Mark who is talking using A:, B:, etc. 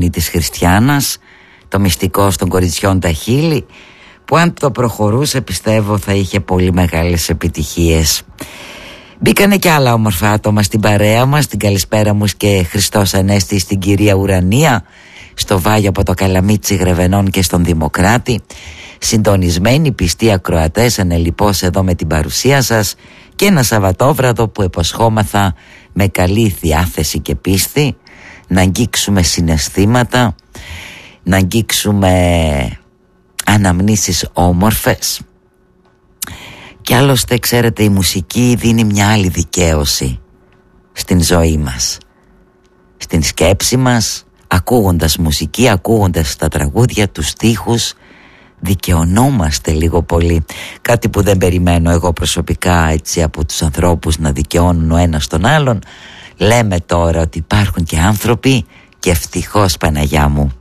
A: της Χριστιάνας, το μυστικό των κοριτσιών τα χείλη, που αν το προχωρούσε πιστεύω θα είχε πολύ μεγάλες επιτυχίες. Μπήκανε και άλλα όμορφα άτομα στην παρέα μας. Την καλησπέρα μου και Χριστός Ανέστη στην κυρία Ουρανία, στο Βάγιο από το Καλαμίτσι Γρεβενών και στον Δημοκράτη. Συντονισμένοι πιστοί ακροατές, ανελιπώς εδώ με την παρουσία σας, και ένα Σαββατόβραδο που υποσχόμαθα με καλή διάθεση και πίστη να αγγίξουμε συναισθήματα, να αγγίξουμε αναμνήσεις όμορφες. Και άλλωστε ξέρετε, η μουσική δίνει μια άλλη δικαίωση στην ζωή μας, στην σκέψη μας. Ακούγοντας μουσική, ακούγοντας τα τραγούδια, τους στίχους, δικαιωνόμαστε λίγο πολύ. Κάτι που δεν περιμένω εγώ προσωπικά έτσι από τους ανθρώπους να δικαιώνουν ο ένας τον άλλον. Λέμε τώρα ότι υπάρχουν και άνθρωποι, και ευτυχώς Παναγιά μου.